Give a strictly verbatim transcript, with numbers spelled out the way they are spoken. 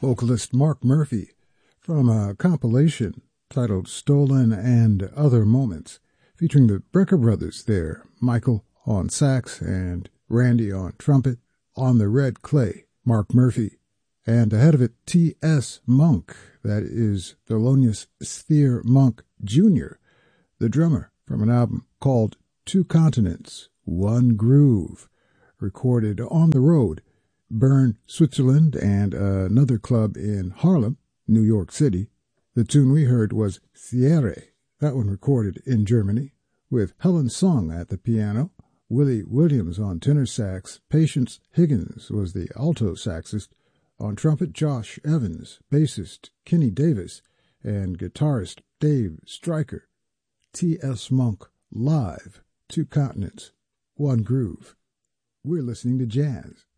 vocalist Mark Murphy from a compilation titled Stolen and Other Moments, featuring the Brecker brothers there, Michael on sax and Randy on trumpet. On the red clay, Mark Murphy, and ahead of it, T S. Monk, that is Thelonious Sphere Monk Junior, the drummer, from an album called Two Continents, One Groove, recorded on the road, Bern, Switzerland, and another club in Harlem, New York City. The tune we heard was Sierre, that one recorded in Germany, with Helen Song at the piano, Willie Williams on tenor sax, Patience Higgins was the alto saxist, on trumpet Josh Evans, bassist Kenny Davis, and guitarist Dave Stryker. T S. Monk live, Two Continents, One Groove. We're listening to jazz.